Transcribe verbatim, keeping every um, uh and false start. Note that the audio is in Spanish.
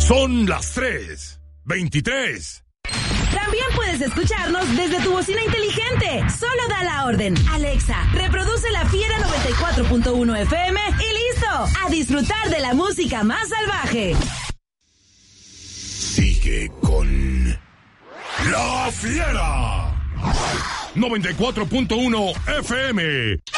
Son las tres veintitrés. También puedes escucharnos desde tu bocina inteligente. Solo da la orden. Alexa, reproduce La Fiera noventa y cuatro punto uno F M y listo. A disfrutar de la música más salvaje. Sigue con La Fiera noventa y cuatro punto uno F M.